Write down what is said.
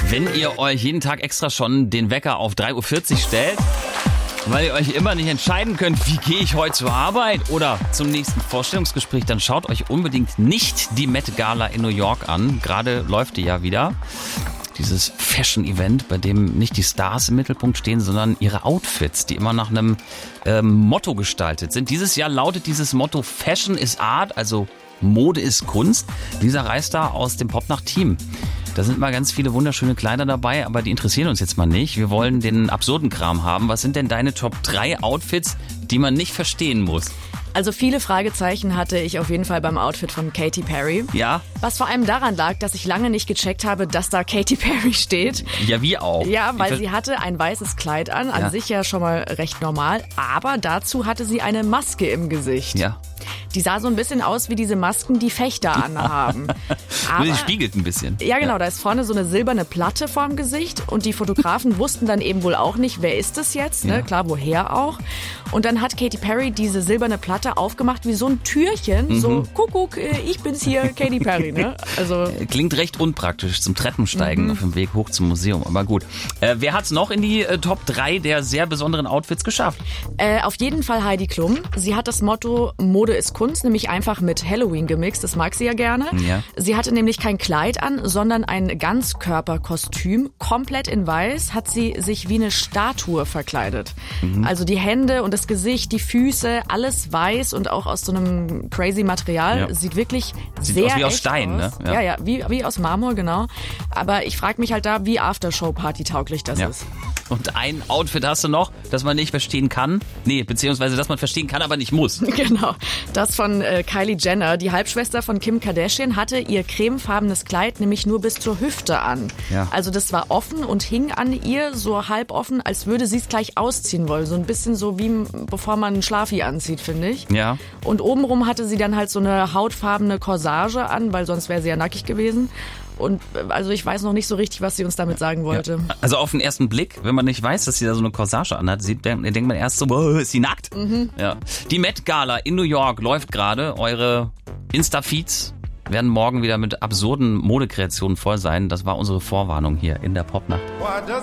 Wenn ihr euch jeden Tag extra schon den Wecker auf 3:40 Uhr stellt, weil ihr euch immer nicht entscheiden könnt, wie gehe ich heute zur Arbeit oder zum nächsten Vorstellungsgespräch, dann schaut euch unbedingt nicht die Met Gala in New York an. Gerade läuft die ja wieder. Dieses Fashion-Event, bei dem nicht die Stars im Mittelpunkt stehen, sondern ihre Outfits, die immer nach einem Motto gestaltet sind. Dieses Jahr lautet dieses Motto Fashion is Art, also Mode ist Kunst. Lisa Reister aus dem Popnacht-Team. Da sind mal ganz viele wunderschöne Kleider dabei, aber die interessieren uns jetzt mal nicht. Wir wollen den absurden Kram haben. Was sind denn deine Top 3 Outfits, die man nicht verstehen muss? Also viele Fragezeichen hatte ich auf jeden Fall beim Outfit von Katy Perry. Ja? Was vor allem daran lag, dass ich lange nicht gecheckt habe, dass da Katy Perry steht. Ja, wie auch. Ja, weil sie hatte ein weißes Kleid an sich ja schon mal recht normal, aber dazu hatte sie eine Maske im Gesicht. Ja. Die sah so ein bisschen aus wie diese Masken, die Fechter anhaben. Nur die spiegelt ein bisschen. Ja, genau, da ist vorne so eine silberne Platte vorm Gesicht und die Fotografen wussten dann eben wohl auch nicht, wer ist das jetzt, ne? Ja. Klar, woher auch. Und dann hat Katy Perry diese silberne Platte aufgemacht wie so ein Türchen, so Kuckuck, ich bin's hier, Katy Perry, ne? Also klingt recht unpraktisch zum Treppensteigen auf dem Weg hoch zum Museum, aber gut. Wer hat's noch in die Top 3 der sehr besonderen Outfits geschafft? Auf jeden Fall Heidi Klum. Sie hat das Motto Mode ist Kunst, nämlich einfach mit Halloween gemixt. Das mag sie ja gerne. Ja. Sie hatte nämlich kein Kleid an, sondern ein Ganzkörperkostüm. Komplett in weiß hat sie sich wie eine Statue verkleidet. Also die Hände und das Gesicht, die Füße, alles weiß und auch aus so einem crazy Material. Ja. Sieht wirklich Sieht sehr aus wie aus echt Stein, aus. ne? Ja, wie aus Marmor, genau. Aber ich frage mich halt da, wie Aftershow-Party tauglich das ist. Und ein Outfit hast du noch, das man nicht verstehen kann? Nee, beziehungsweise das man verstehen kann, aber nicht muss. Genau, das von Kylie Jenner. Die Halbschwester von Kim Kardashian hatte ihr cremefarbenes Kleid nämlich nur bis zur Hüfte an. Ja. Also das war offen und hing an ihr so halb offen, als würde sie es gleich ausziehen wollen. So ein bisschen so wie bevor man einen Schlafi anzieht, finde ich. Ja. Und obenrum hatte sie dann halt so eine hautfarbene Corsage an, weil sonst wäre sie ja nackig gewesen. Und also ich weiß noch nicht so richtig, was sie uns damit sagen wollte. Ja. Also auf den ersten Blick, wenn man nicht weiß, dass sie da so eine Corsage anhat, denkt man erst so, wow, ist sie nackt? Ja. Die Met Gala in New York läuft gerade. Eure Insta-Feeds werden morgen wieder mit absurden Modekreationen voll sein. Das war unsere Vorwarnung hier in der Popnacht.